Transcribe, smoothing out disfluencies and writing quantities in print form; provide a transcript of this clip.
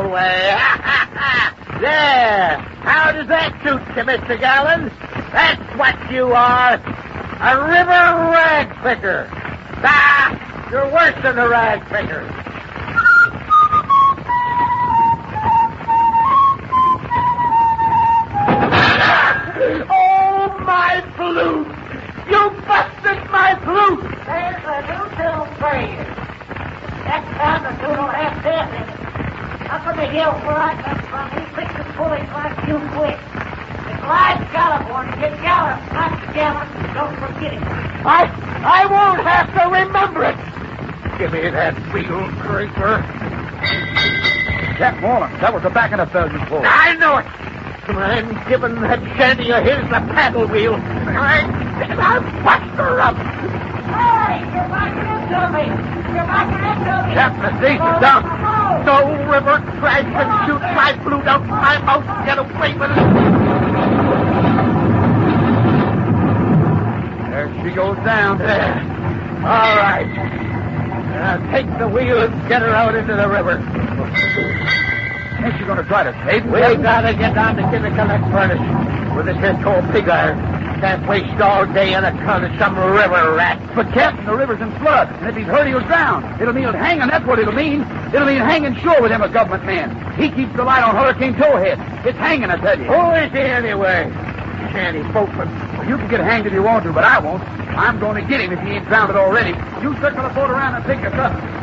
away. There. How does that suit you, Mr. Gallon? That's what you are. A river rag picker. Ah, you're worse than a rag picker. Oh, my flute! You busted my flute! There's a new tune for you. Next time the tune will have death in it. Up on the hill where I come from, he fixes bullets like you quick. If Clyde California gets Gallon, not Gallon, don't forget it. I won't have to remember it. Give me that wheel, creeper. Jack Moreland, that was the back of the Belgian bull. I know it. I'm giving that shanty of his the paddle wheel. I'll bust her up. Hey, you're backing into me. You're backing into me. Captain, these are down. No river trash can shoot my flute out my mouth. Get away with it. There she goes down. There. All right. Now take the wheel and get her out into the river. Ain't she going to try to save me? We gotta get down to Kinnickinnick Furnace with this here tall pig iron. Can't waste all day on account of some river rat. But, Captain, the river's in flood, and if he's hurt, he'll drown. It'll mean hanging, that's what it'll mean. It'll mean hanging sure with him, a government man. He keeps the light on Hurricane Towhead. It's hanging, I tell you. Who is he anyway? Shanty boatman. Well, you can get hanged if you want to, but I won't. I'm going to get him if he ain't drowned already. You circle the boat around and take your cousin.